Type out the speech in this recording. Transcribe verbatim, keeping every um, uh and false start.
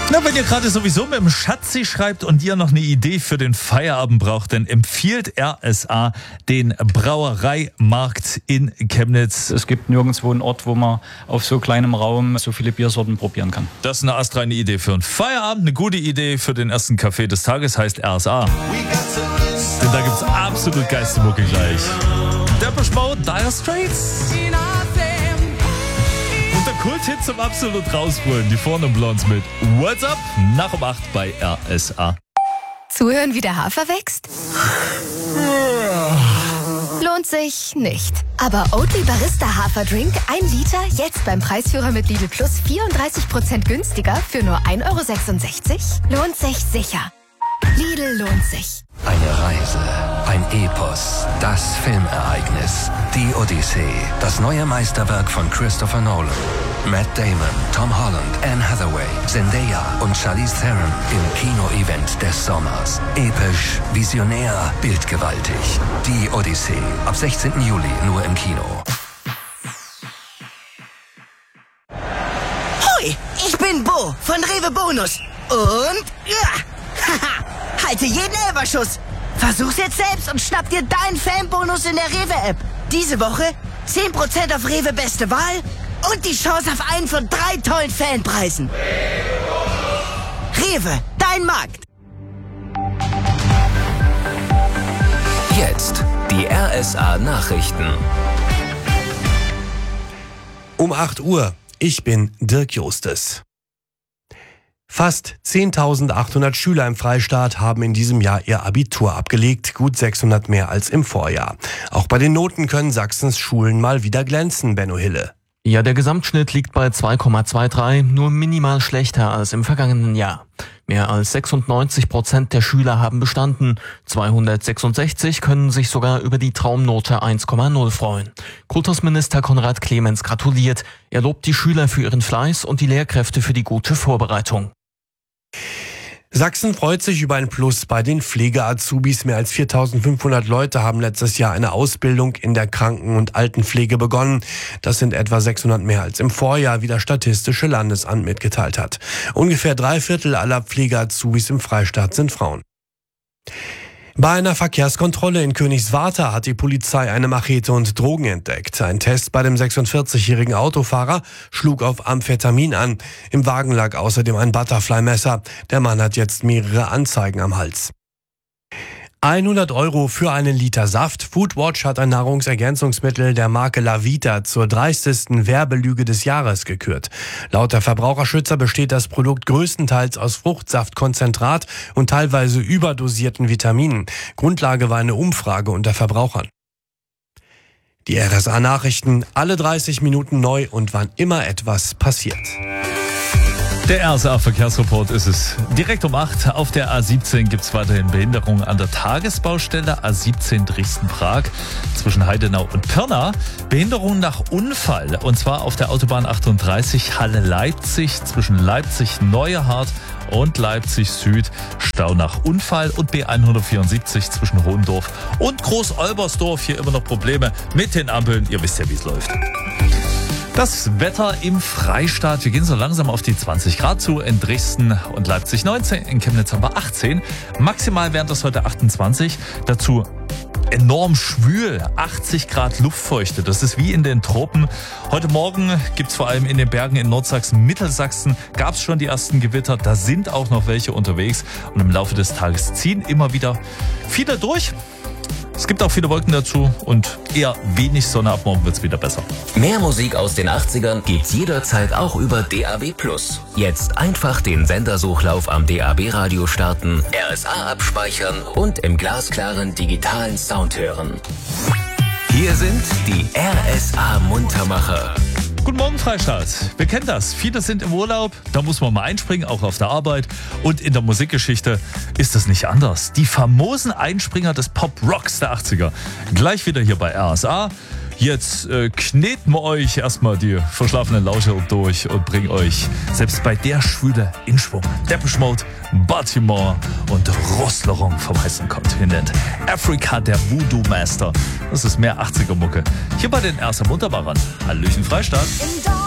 Na, wenn ihr gerade sowieso mit dem Schatzi schreibt und ihr noch eine Idee für den Feierabend braucht, dann empfiehlt R S A den Brauereimarkt in Chemnitz. Es gibt nirgendwo einen Ort, wo man auf so kleinem Raum so viele Biersorten probieren kann. Das ist eine astreine Idee für einen Feierabend, eine gute Idee für den ersten Kaffee des Tages, heißt R S A. Denn da gibt's absolut geilste Mucke gleich. Depeche Mode, Dire Straits. Und der Kulthit zum absolut rausholen, die Vorne Blondes mit What's Up? Nach um acht bei R S A. Zuhören, wie der Hafer wächst? Lohnt sich nicht. Aber Oatly Barista Haferdrink, ein Liter, jetzt beim Preisführer mit Lidl Plus vierunddreißig Prozent günstiger für nur ein Euro sechsundsechzig? Lohnt sich sicher. Lidl lohnt sich. Eine Reise, ein Epos, das Filmereignis, die Odyssee, das neue Meisterwerk von Christopher Nolan. Matt Damon, Tom Holland, Anne Hathaway, Zendaya und Charlize Theron im Kino-Event des Sommers. Episch, visionär, bildgewaltig. Die Odyssee, ab sechzehnten Juli nur im Kino. Hoi, ich bin Bo von Rewe Bonus. Und ja, haha, halte jeden Elberschuss. Versuch's jetzt selbst und schnapp dir deinen Fanbonus in der Rewe-App. Diese Woche zehn Prozent auf Rewe Beste Wahl und die Chance auf einen von drei tollen Fanpreisen. Rewe, dein Markt. Jetzt die R S A Nachrichten. Um acht Uhr. Ich bin Dirk Jostes. Fast zehntausendachthundert Schüler im Freistaat haben in diesem Jahr ihr Abitur abgelegt, gut sechshundert mehr als im Vorjahr. Auch bei den Noten können Sachsens Schulen mal wieder glänzen, Benno Hille. Ja, der Gesamtschnitt liegt bei zwei Komma dreiundzwanzig, nur minimal schlechter als im vergangenen Jahr. Mehr als sechsundneunzig Prozent der Schüler haben bestanden. zweihundertsechsundsechzig können sich sogar über die Traumnote eins Komma null freuen. Kultusminister Konrad Clemens gratuliert. Er lobt die Schüler für ihren Fleiß und die Lehrkräfte für die gute Vorbereitung. Sachsen freut sich über ein Plus bei den Pflege-Azubis. Mehr als viertausendfünfhundert Leute haben letztes Jahr eine Ausbildung in der Kranken- und Altenpflege begonnen. Das sind etwa sechshundert mehr als im Vorjahr, wie das Statistische Landesamt mitgeteilt hat. Ungefähr drei Viertel aller Pflege-Azubis im Freistaat sind Frauen. Bei einer Verkehrskontrolle in Königswartha hat die Polizei eine Machete und Drogen entdeckt. Ein Test bei dem sechsundvierzigjährigen Autofahrer schlug auf Amphetamin an. Im Wagen lag außerdem ein Butterfly-Messer. Der Mann hat jetzt mehrere Anzeigen am Hals. hundert Euro für einen Liter Saft. Foodwatch hat ein Nahrungsergänzungsmittel der Marke Lavita zur dreistesten Werbelüge des Jahres gekürt. Laut der Verbraucherschützer besteht das Produkt größtenteils aus Fruchtsaftkonzentrat und teilweise überdosierten Vitaminen. Grundlage war eine Umfrage unter Verbrauchern. Die R S A-Nachrichten, alle dreißig Minuten neu und wann immer etwas passiert. Der R S A-Verkehrsreport ist es. Direkt um acht auf der A siebzehn gibt es weiterhin Behinderungen an der Tagesbaustelle A siebzehn Dresden-Prag zwischen Heidenau und Pirna. Behinderungen nach Unfall und zwar auf der Autobahn achtunddreißig Halle-Leipzig zwischen Leipzig-Neuehardt und Leipzig Süd. Stau nach Unfall und B hundertvierundsiebzig zwischen Hohendorf und Groß-Olbersdorf. Hier immer noch Probleme mit den Ampeln. Ihr wisst ja, wie es läuft. Das Wetter im Freistaat. Wir gehen so langsam auf die zwanzig Grad zu. In Dresden und Leipzig neunzehn. In Chemnitz haben wir achtzehn. Maximal wären das heute achtundzwanzig. Dazu enorm schwül. achtzig Grad Luftfeuchte. Das ist wie in den Tropen. Heute Morgen gibt es vor allem in den Bergen in Nordsachsen, Mittelsachsen gab es schon die ersten Gewitter. Da sind auch noch welche unterwegs. Und im Laufe des Tages ziehen immer wieder viele durch. Es gibt auch viele Wolken dazu und eher wenig Sonne. Ab morgen wird es wieder besser. Mehr Musik aus den achtzigern gibt's jederzeit auch über D A B Plus. Jetzt einfach den Sendersuchlauf am D A B-Radio starten, R S A abspeichern und im glasklaren digitalen Sound hören. Hier sind die R S A-Muntermacher. Guten Morgen, Freistaat. Wir kennen das. Viele sind im Urlaub, da muss man mal einspringen, auch auf der Arbeit. Und in der Musikgeschichte ist das nicht anders. Die famosen Einspringer des Pop-Rocks der achtziger. Gleich wieder hier bei R S A. Jetzt äh, kneten wir euch erstmal die verschlafenen Lauscher durch und bringen euch selbst bei der Schwüle in Schwung. Depeche Mode, Baltimore und Rostlerung vom heißen Kontinent. Afrika, der Voodoo Master. Das ist mehr achtziger Mucke. Hier bei den R S A Muntermachern. Hallöchen, Freistaat.